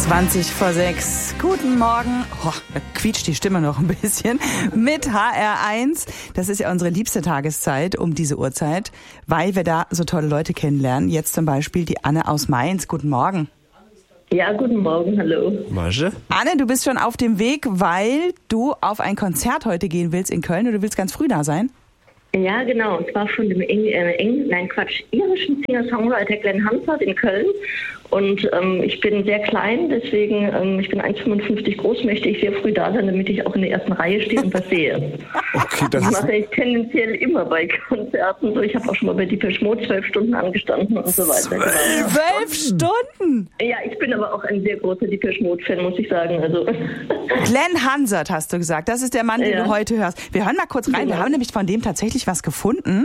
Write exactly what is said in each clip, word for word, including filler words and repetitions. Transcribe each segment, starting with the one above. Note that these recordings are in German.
zwanzig vor sechs. Guten Morgen. Oh, da quietscht die Stimme noch ein bisschen. Mit H R eins. Das ist ja unsere liebste Tageszeit um diese Uhrzeit, weil wir da so tolle Leute kennenlernen. Jetzt zum Beispiel die Anne aus Mainz. Guten Morgen. Ja, guten Morgen, hallo. Masche? Anne, du bist schon auf dem Weg, weil du auf ein Konzert heute gehen willst in Köln und du willst ganz früh da sein. Ja, genau. Und zwar von dem Eng, äh, Eng, nein Quatsch, irischen Singer-Songwriter Glenn Hansard in Köln. Und ähm, ich bin sehr klein, deswegen, ähm, ich bin eins Komma fünfundfünfzig groß, möchte ich sehr früh da sein, damit ich auch in der ersten Reihe stehe und was sehe. Okay, das, das ist mache ich tendenziell immer bei Konzerten. So, ich habe auch schon mal bei Depeche Mode zwölf Stunden angestanden und so weiter. Zwölf Stunden? Ja, ich bin aber auch ein sehr großer Depeche Mode-Fan, muss ich sagen. Also. Glenn Hansard hast du gesagt, das ist der Mann, den ja. du heute hörst. Wir hören mal kurz rein, Genau. wir haben nämlich von dem tatsächlich was gefunden.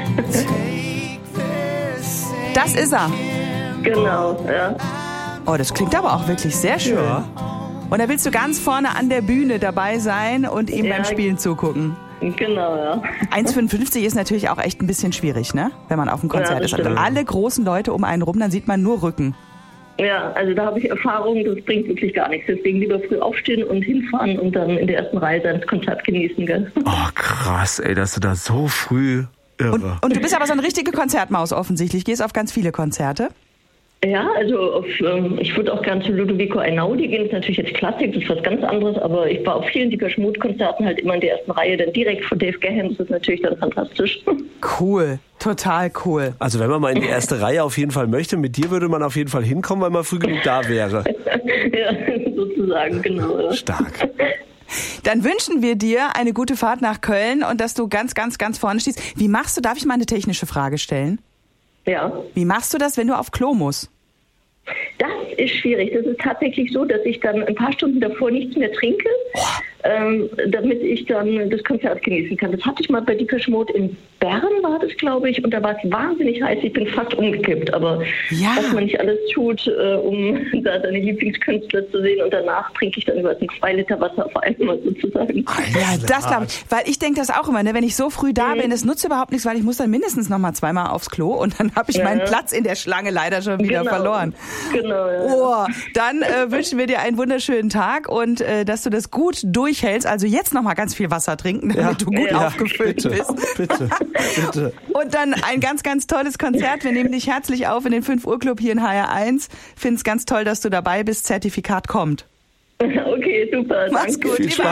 Das ist er. Genau, ja. Oh, das klingt aber auch wirklich sehr schön. Ja. Und da willst du ganz vorne an der Bühne dabei sein und ihm Ja. beim Spielen zugucken. Genau, ja. eins Komma fünfundfünfzig ist natürlich auch echt ein bisschen schwierig, ne? Wenn man auf dem Konzert Ja, das ist. Also stimmt. alle großen Leute um einen rum, dann sieht man nur Rücken. Ja, also da habe ich Erfahrung, das bringt wirklich gar nichts. Deswegen lieber früh aufstehen und hinfahren und dann in der ersten Reihe sein Konzert genießen, gell? Oh, krass, ey, dass du da so früh irre. Und, und du bist aber so eine richtige Konzertmaus offensichtlich. Gehst auf ganz viele Konzerte. Ja, also auf, ähm, ich würde auch gerne zu Ludovico Einaudi gehen. Das ist natürlich jetzt Klassik, das ist was ganz anderes, aber ich war auf vielen Depeche Mode Konzerten halt immer in der ersten Reihe, dann direkt von Dave Gahan. Das ist natürlich dann fantastisch. Cool, total cool. Also wenn man mal in die erste Reihe auf jeden Fall möchte, mit dir würde man auf jeden Fall hinkommen, weil man früh genug da wäre. Ja, sozusagen, genau. Ja. Stark. Dann wünschen wir dir eine gute Fahrt nach Köln und dass du ganz, ganz, ganz vorne stehst. Wie machst du, darf ich mal eine technische Frage stellen? Ja. Wie machst du das, wenn du auf Klo musst? Das ist schwierig. Das ist tatsächlich so, dass ich dann ein paar Stunden davor nichts mehr trinke, ähm, damit ich dann das Konzert genießen kann. Das hatte ich mal bei Depeche Mode in Bern, war das, glaube ich, und da war es wahnsinnig heiß. Ich bin fast umgekippt, aber Ja. was man nicht alles tut, äh, um da seine Lieblingskünstler zu sehen und danach trinke ich dann über zwei Liter Wasser auf einmal sozusagen. Ja, das glaube ich. Weil ich denke das auch immer, ne? Wenn ich so früh da Mhm. bin, das nutzt überhaupt nichts, weil ich muss dann mindestens noch mal zweimal aufs Klo und dann habe ich Ja. meinen Platz in der Schlange leider schon wieder Genau. verloren. Genau, ja. Oh, dann äh, wünschen wir dir einen wunderschönen Tag und äh, dass du das gut durchhältst. Also jetzt noch mal ganz viel Wasser trinken, damit Ja. du gut Ja. aufgefüllt Bitte, bist. bitte, bitte. Und dann ein ganz, ganz tolles Konzert. Wir nehmen dich herzlich auf in den fünf Uhr Club hier in H R eins. Find's ganz toll, dass du dabei bist. Zertifikat kommt. Okay, super. Mach's danke. gut. Viel Lieber